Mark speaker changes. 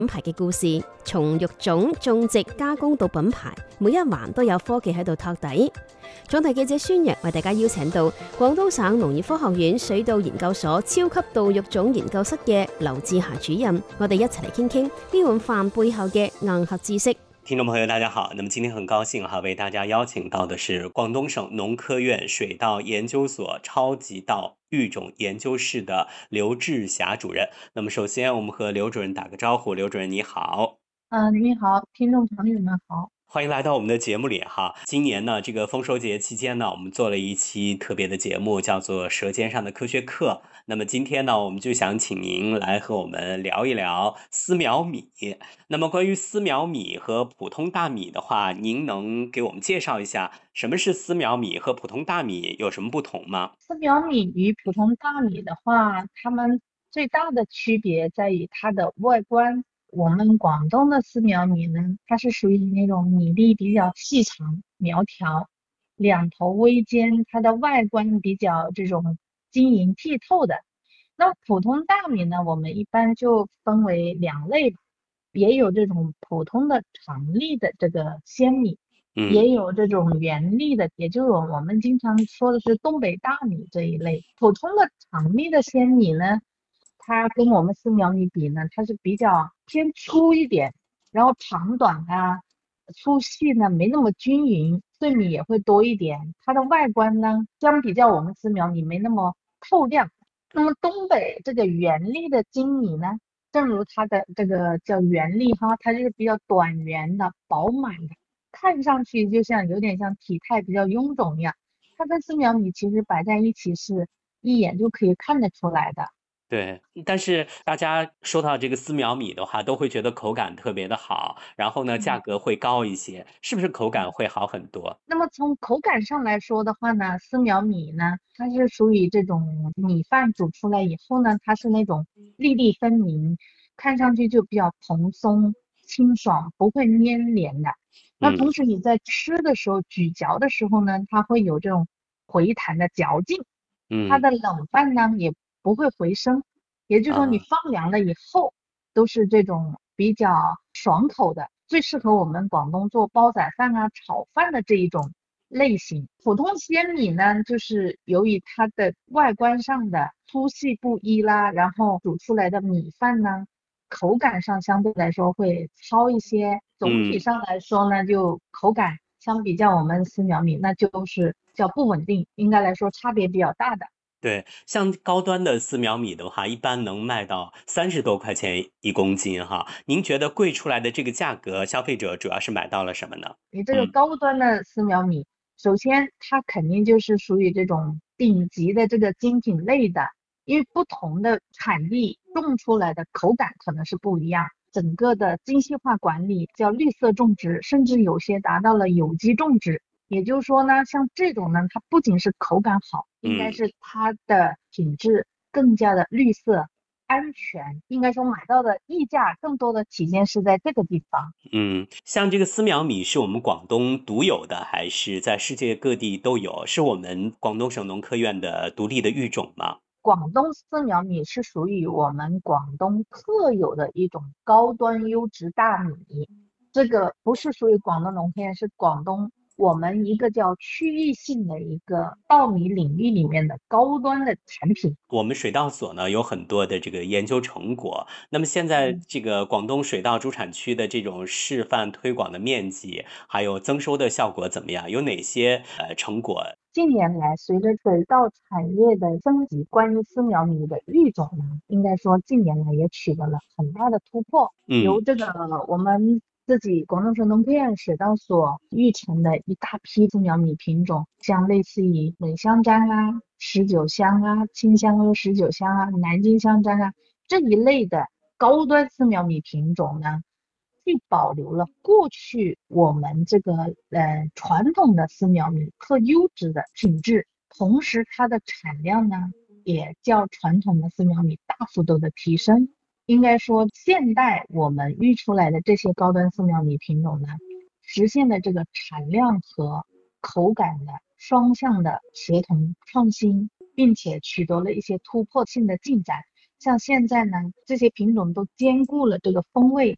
Speaker 1: 品牌嘅故事，從育種、種植、加工到品牌，每一環都有科技喺度托底。總題記者孫陽為大家邀請到廣東省農業科學院水稻研究所超級稻育種研究室嘅劉志霞主任，我哋一齊嚟傾傾呢碗飯背後嘅硬核知識。
Speaker 2: 听众朋友大家好，那么今天很高兴为大家邀请到的是广东省农科院水稻研究所超级稻育种研究室的刘志霞主任。那么首先我们和刘主任打个招呼。刘主任你好。
Speaker 3: 你好，听众朋友们好。
Speaker 2: 欢迎来到我们的节目里哈。今年呢，这个丰收节期间呢，我们做了一期特别的节目，叫做《舌尖上的科学课》。那么今天呢，我们就想请您来和我们聊一聊丝苗米。那么关于丝苗米和普通大米的话，您能给我们介绍一下什么是丝苗米和普通大米有什么不同吗？
Speaker 3: 丝苗米与普通大米的话，它们最大的区别在于它的外观。我们广东的丝苗米呢，它是属于那种米粒比较细长苗条，两头微尖，它的外观比较这种晶莹剔透的。那普通大米呢，我们一般就分为两类，也有这种普通的长粒的这个鲜米，也有这种圆粒的，也就是我们经常说的是东北大米这一类。普通的长粒的鲜米呢，它跟我们丝苗米比呢，它是比较偏粗一点，然后长短啊、粗细呢没那么均匀，碎米也会多一点。它的外观呢，相比较我们丝苗米没那么透亮。那么东北这个圆粒的精米呢，正如它的这个叫圆粒哈，它就是比较短圆的、饱满的，看上去就像有点像体态比较臃肿一样。它跟丝苗米其实摆在一起是一眼就可以看得出来的。
Speaker 2: 对，但是大家说到这个丝苗米的话，都会觉得口感特别的好，然后呢，价格会高一些，是不是口感会好很多？
Speaker 3: 那么从口感上来说的话呢，丝苗米呢，它是属于这种米饭煮出来以后呢，它是那种粒粒分明，看上去就比较蓬松清爽，不会粘连的。那同时你在吃的时候咀嚼的时候呢，它会有这种回弹的嚼劲，它的冷饭呢也不会回生，也就是说你放凉了以后都是这种比较爽口的，最适合我们广东做煲仔饭啊、炒饭的这一种类型。普通鲜米呢，就是由于它的外观上的粗细不一啦，然后煮出来的米饭呢，口感上相对来说会糙一些。总体上来说呢，就口感相比较我们丝苗米，那就是叫不稳定，应该来说差别比较大的。
Speaker 2: 对，像高端的丝苗米的话，一般能卖到30多块钱1公斤哈。您觉得贵出来的这个价格，消费者主要是买到了什么呢？
Speaker 3: 你这个高端的丝苗米，首先它肯定就是属于这种顶级的这个精品类的，因为不同的产地种出来的口感可能是不一样，整个的精细化管理叫绿色种植，甚至有些达到了有机种植。也就是说呢，像这种呢，它不仅是口感好，应该是它的品质更加的绿色安全，应该说买到的溢价更多的体现是在这个地方。
Speaker 2: 像这个丝苗米是我们广东独有的，还是在世界各地都有？是我们广东省农科院的独立的育种吗？
Speaker 3: 广东丝苗米是属于我们广东特有的一种高端优质大米，这个不是属于广东农科院，是广东我们一个叫区域性的一个稻米领域里面的高端的产品。
Speaker 2: 我们水稻所呢有很多的这个研究成果，那么现在这个广东水稻主产区的这种示范推广的面积，还有增收的效果怎么样？有哪些成果？
Speaker 3: 近年来，随着水稻产业的升级，关于丝苗米的育种呢，应该说近年来也取得了很大的突破。由这个我们自己广东省农科院水稻所育成的一大批丝苗米品种，像类似于美香樟啊、19香啊、清香阿19香啊、南京香樟啊这一类的高端丝苗米品种呢，既保留了过去我们这个传统的丝苗米特优质的品质，同时它的产量呢也较传统的丝苗米大幅度的提升。应该说现代我们育出来的这些高端丝苗米品种呢，实现了这个产量和口感的双向的协同创新，并且取得了一些突破性的进展。像现在呢，这些品种都兼顾了这个风味